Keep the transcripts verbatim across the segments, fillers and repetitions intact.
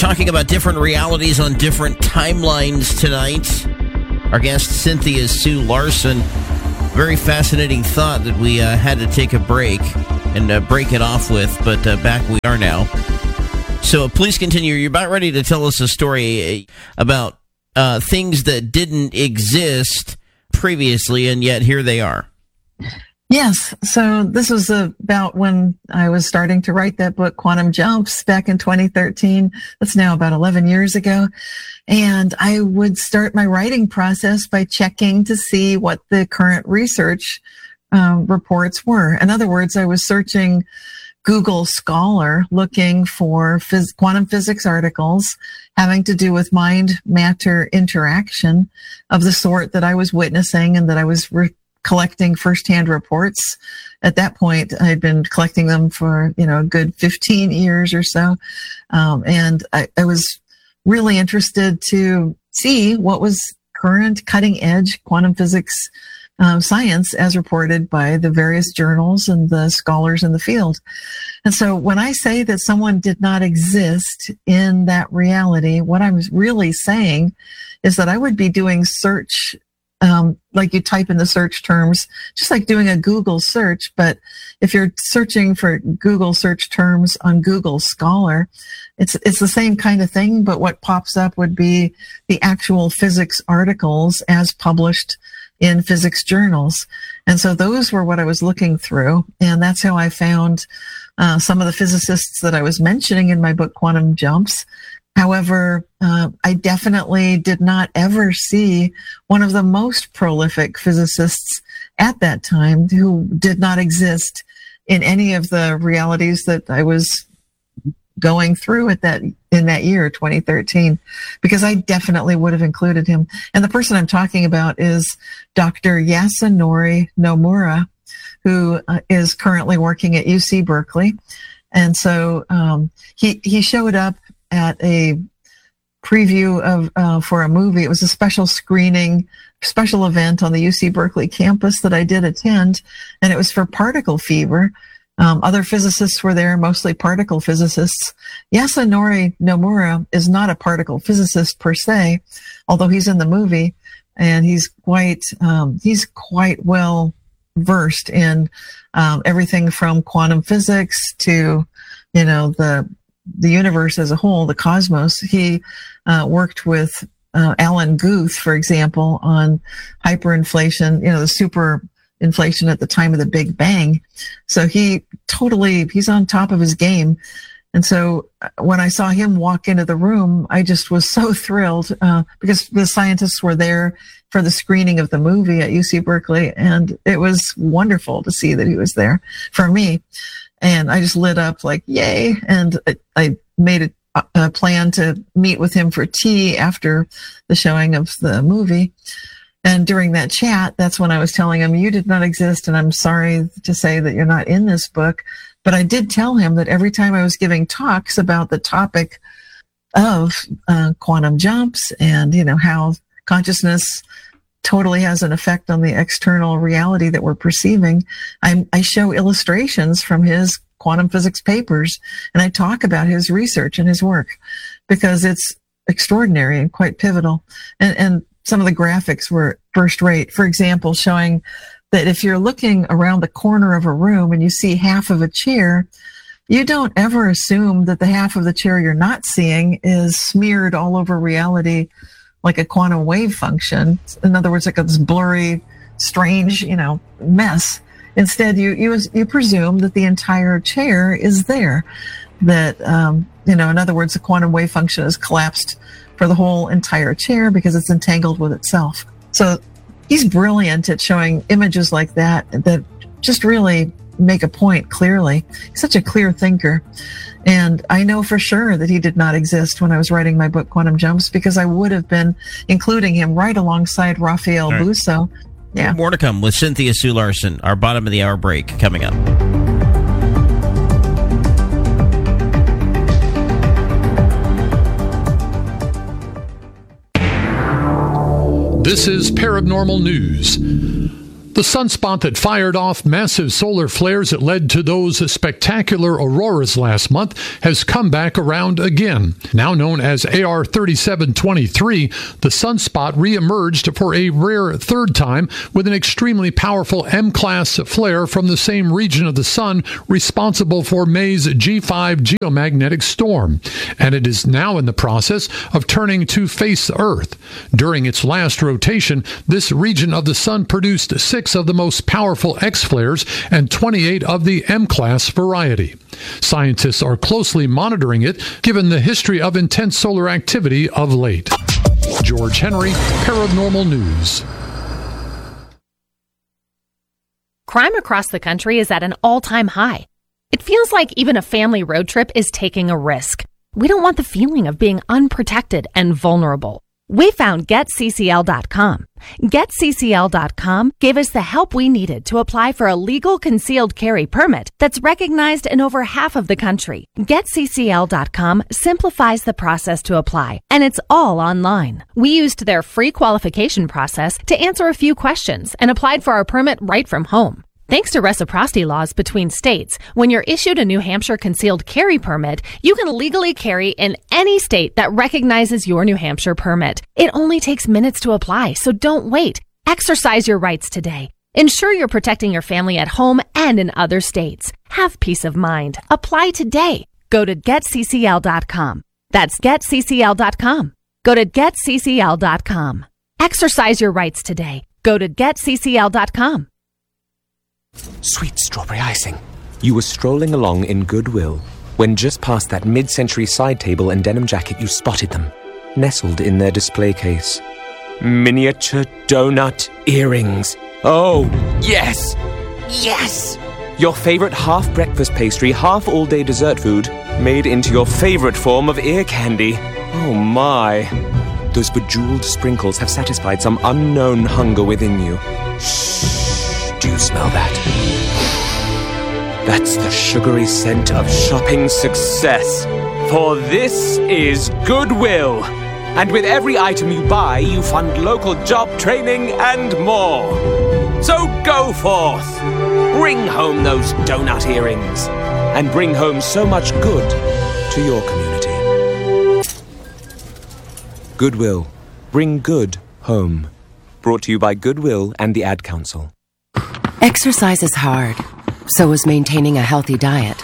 talking about different realities on different timelines tonight. Our guest, Cynthia Sue Larson. Very fascinating thought that we uh, had to take a break and uh, break it off with, but uh, back we are now. So uh, please continue. You're about ready to tell us a story about uh, things that didn't exist previously, and yet here they are. Yes. So this was about when I was starting to write that book, Quantum Jumps, back in twenty thirteen. That's now about eleven years ago. And I would start my writing process by checking to see what the current research um, reports were. In other words, I was searching Google Scholar looking for phys- quantum physics articles having to do with mind-matter interaction of the sort that I was witnessing and that I was re- collecting firsthand reports. At that point, I'd been collecting them for, you know, a good fifteen years or so. Um, and I, I was really interested to see what was current cutting edge quantum physics uh, science as reported by the various journals and the scholars in the field. And so when I say that someone did not exist in that reality, what I'm really saying is that I would be doing search Um, like you type in the search terms, just like doing a Google search. But if you're searching for Google search terms on Google Scholar, it's it's the same kind of thing. But what pops up would be the actual physics articles as published in physics journals. And so those were what I was looking through. And that's how I found uh, some of the physicists that I was mentioning in my book, Quantum Jumps. However, uh, I definitely did not ever see one of the most prolific physicists at that time who did not exist in any of the realities that I was going through at that in that year, twenty thirteen, because I definitely would have included him. And the person I'm talking about is Doctor Yasunori Nomura, who uh, is currently working at U C Berkeley. And so um, he he showed up at a preview of uh, for a movie. It was a special screening, special event on the U C Berkeley campus that I did attend, and it was for particle fever. Um, other physicists were there, mostly particle physicists. Yasunori Nomura is not a particle physicist per se, although he's in the movie, and he's quite um, he's quite well versed in um, everything from quantum physics to, you know, the the universe as a whole, the cosmos. He uh, worked with uh, Alan Guth, for example, on hyperinflation, you know, the super inflation at the time of the Big Bang. So he totally, he's on top of his game. And so when I saw him walk into the room, I just was so thrilled uh, because the scientists were there for the screening of the movie at U C Berkeley. And it was wonderful to see that he was there for me. And I just lit up like, yay. And I made a, a plan to meet with him for tea after the showing of the movie. And during that chat, that's when I was telling him, you did not exist, and I'm sorry to say that you're not in this book. But I did tell him that every time I was giving talks about the topic of uh, quantum jumps and, you know, how consciousness totally has an effect on the external reality that we're perceiving, I, I show illustrations from his quantum physics papers, and I talk about his research and his work because it's extraordinary and quite pivotal. And, and some of the graphics were first rate. For example, showing that if you're looking around the corner of a room and you see half of a chair, you don't ever assume that the half of the chair you're not seeing is smeared all over reality like a quantum wave function. In other words, like this blurry, strange, you know, mess. Instead, you you you presume that the entire chair is there. That, um, you know, in other words, the quantum wave function is collapsed for the whole entire chair because it's entangled with itself. So he's brilliant at showing images like that that just really make a point clearly. He's such a clear thinker. And I know for sure that he did not exist when I was writing my book, Quantum Jumps, because I would have been including him right alongside Raphael right. Busso. Yeah. More to come with Cynthia Sue Larson. Our bottom of the hour break coming up. This is Paranormal News. The sunspot that fired off massive solar flares that led to those spectacular auroras last month has come back around again. Now known as A R thirty-seven twenty-three, the sunspot reemerged for a rare third time with an extremely powerful M-class flare from the same region of the sun responsible for May's G five geomagnetic storm. And it is now in the process of turning to face Earth. During its last rotation, this region of the sun produced six of the most powerful X-flares and twenty-eight of the M-class variety. Scientists are closely monitoring it, given the history of intense solar activity of late. George Henry, Paranormal News. Crime across the country is at an all-time high. It feels like even a family road trip is taking a risk. We don't want the feeling of being unprotected and vulnerable. We found Get C C L dot com. Get C C L dot com gave us the help we needed to apply for a legal concealed carry permit that's recognized in over half of the country. Get C C L dot com simplifies the process to apply, and it's all online. We used their free qualification process to answer a few questions and applied for our permit right from home. Thanks to reciprocity laws between states, when you're issued a New Hampshire concealed carry permit, you can legally carry in any state that recognizes your New Hampshire permit. It only takes minutes to apply, so don't wait. Exercise your rights today. Ensure you're protecting your family at home and in other states. Have peace of mind. Apply today. Go to Get C C L dot com. That's Get C C L dot com. Go to Get C C L dot com. Exercise your rights today. Go to Get C C L dot com. Sweet strawberry icing. You were strolling along in Goodwill when just past that mid-century side table and denim jacket you spotted them, nestled in their display case. Miniature donut earrings. Oh, yes! Yes! Your favorite half-breakfast pastry, half-all-day dessert food, made into your favorite form of ear candy. Oh my. Those bejeweled sprinkles have satisfied some unknown hunger within you. Shh. Do you smell that? That's the sugary scent of shopping success. For this is Goodwill. And with every item you buy, you fund local job training and more. So go forth. Bring home those donut earrings. And bring home so much good to your community. Goodwill. Bring good home. Brought to you by Goodwill and the Ad Council. Exercise is hard, so is maintaining a healthy diet.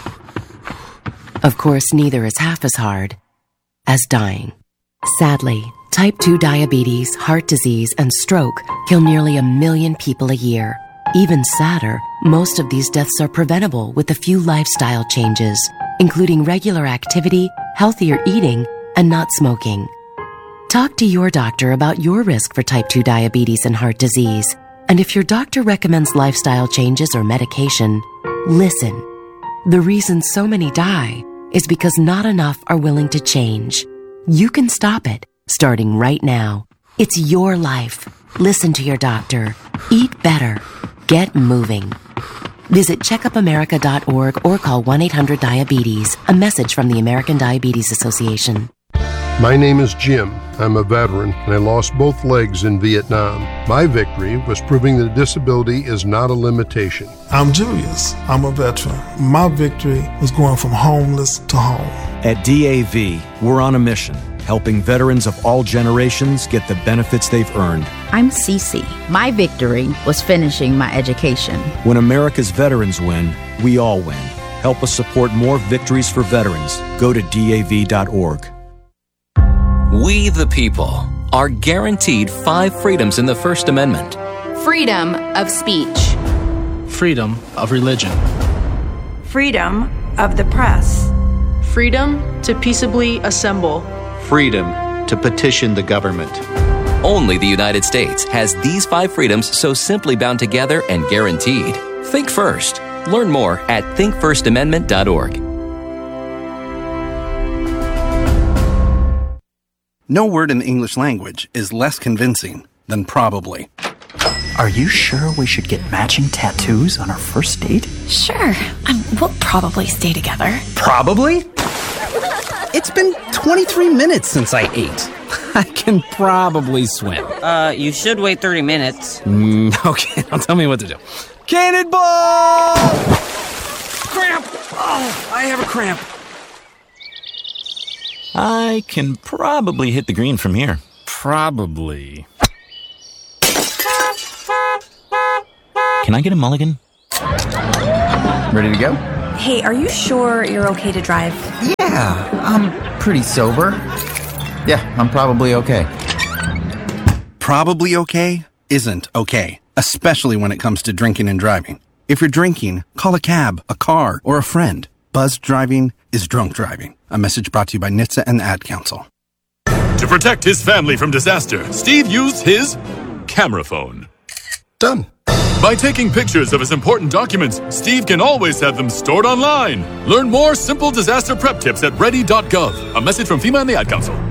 Of course, neither is half as hard as dying. Sadly, type two diabetes, heart disease, and stroke kill nearly a million people a year. Even sadder, most of these deaths are preventable with a few lifestyle changes, including regular activity, healthier eating, and not smoking. Talk to your doctor about your risk for type two diabetes and heart disease. And if your doctor recommends lifestyle changes or medication, listen. The reason so many die is because not enough are willing to change. You can stop it, starting right now. It's your life. Listen to your doctor. Eat better. Get moving. Visit checkup america dot org or call one eight hundred diabetes. A message from the American Diabetes Association. My name is Jim. I'm a veteran, and I lost both legs in Vietnam. My victory was proving that disability is not a limitation. I'm Julius. I'm a veteran. My victory was going from homeless to home. At D A V, we're on a mission, helping veterans of all generations get the benefits they've earned. I'm Cece. My victory was finishing my education. When America's veterans win, we all win. Help us support more victories for veterans. Go to D A V dot org. We, the people, are guaranteed five freedoms in the First Amendment. Freedom of speech. Freedom of religion. Freedom of the press. Freedom to peaceably assemble. Freedom to petition the government. Only the United States has these five freedoms so simply bound together and guaranteed. Think first. Learn more at think first amendment dot org. No word in the English language is less convincing than probably. Are you sure we should get matching tattoos on our first date? Sure. Um, we'll probably stay together. Probably? It's been twenty-three minutes since I ate. I can probably swim. Uh, you should wait thirty minutes. Mm, okay, now tell me what to do. Cannonball! Cramp! Oh, I have a cramp. I can probably hit the green from here. Probably. Can I get a mulligan? Ready to go? Hey, are you sure you're okay to drive? Yeah, I'm pretty sober. Yeah, I'm probably okay. Probably okay isn't okay, especially when it comes to drinking and driving. If you're drinking, call a cab, a car, or a friend. Buzzed driving is drunk driving. A message brought to you by N H T S A and the Ad Council. To protect his family from disaster, Steve used his camera phone. Done. By taking pictures of his important documents, Steve can always have them stored online. Learn more simple disaster prep tips at ready dot gov. A message from FEMA and the Ad Council.